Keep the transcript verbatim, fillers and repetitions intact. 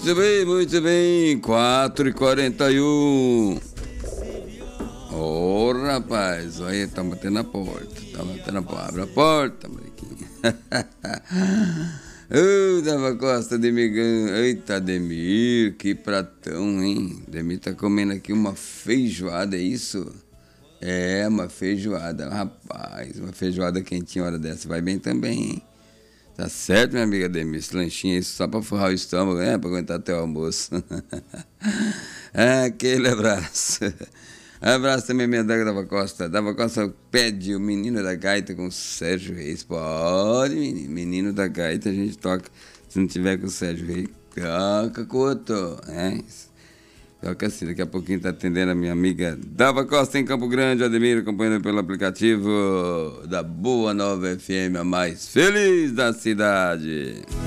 Muito bem, muito bem. quatro e quarenta e um. Ô, rapaz, olha, tá batendo a porta. Tá batendo a porta. Abre a porta, mariquinha. Ô, Dava Costa, Demigão. Eita, Ademir, que pratão, hein? Ademir tá comendo aqui uma feijoada, é isso? É, uma feijoada, rapaz. Uma feijoada quentinha, hora dessa. Vai bem também, hein? Tá certo, minha amiga Ademir? Esse lanchinho aí só pra forrar o estômago, né? Pra aguentar até o almoço. Aquele abraço. Abraço também, minha Daga Dava Costa. Dava Costa pede o Menino da Gaita com o Sérgio Reis. Pode, menino. Menino da Gaita a gente toca. Se não tiver com o Sérgio Reis, toca com o outro. É isso. Toca assim, daqui a pouquinho tá atendendo a minha amiga Dava Costa em Campo Grande, Ademir, acompanhando pelo aplicativo da Boa Nova F M, a mais feliz da cidade.